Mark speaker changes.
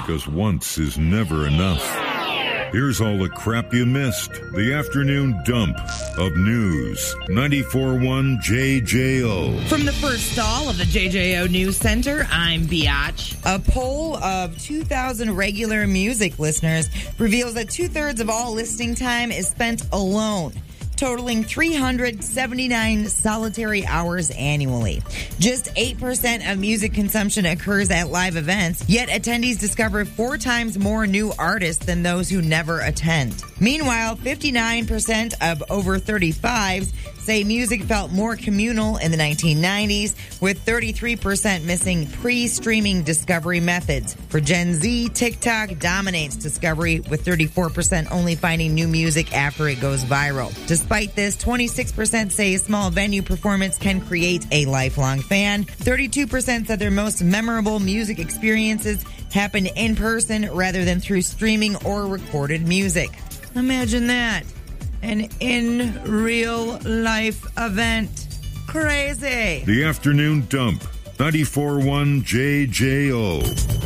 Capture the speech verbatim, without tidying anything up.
Speaker 1: because once is never enough. Here's all the crap you missed. The afternoon dump of news. ninety-four point one J J O.
Speaker 2: From the first stall of the J J O News Center, I'm Biatch.
Speaker 3: A poll of two thousand regular music listeners reveals that two-thirds of all listening time is spent alone, totaling three hundred seventy-nine solitary hours annually. Just eight percent of music consumption occurs at live events, yet attendees discover four times more new artists than those who never attend. Meanwhile, fifty-nine percent of over thirty-fives say music felt more communal in the nineteen nineties, with thirty-three percent missing pre-streaming discovery methods. For Gen Z, TikTok dominates discovery, with thirty-four percent only finding new music after it goes viral. Despite this, twenty-six percent say a small venue performance can create a lifelong fan. thirty-two percent said their most memorable music experiences happened in person rather than through streaming or recorded music. Imagine that. An in real life event. Crazy.
Speaker 1: The afternoon dump. ninety-four point one J J O.